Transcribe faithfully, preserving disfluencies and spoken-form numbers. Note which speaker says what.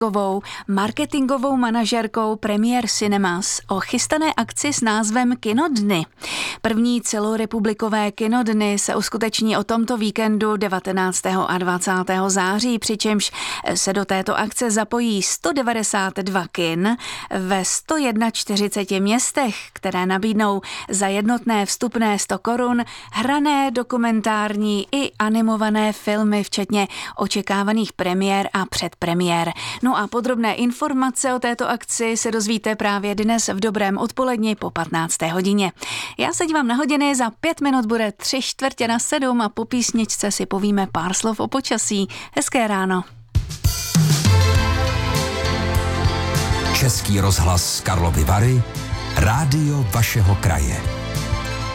Speaker 1: marketingovou manažerkou Premier Cinemas o chystané akci s názvem Kinodny. První celorepublikové Kinodny se uskuteční o tomto víkendu devatenáctého a dvacátého září, přičemž se do této akce zapojí sto devadesát dva kin ve sto čtyřiceti jedna městech, které nabídnou za jednotné vstupné sto korun hrané, dokumentární i animované filmy, včetně očekávaných premiér a předpremiér. No a podrobné informace o této akci se dozvíte právě dnes v dobrém odpoledni po patnácté hodině. Já se dívám na hodiny, za pět minut bude tři čtvrtě na sedm a po písničce si povíme pár slov o počasí. Hezké ráno.
Speaker 2: Český rozhlas Karlovy Vary, rádio vašeho kraje.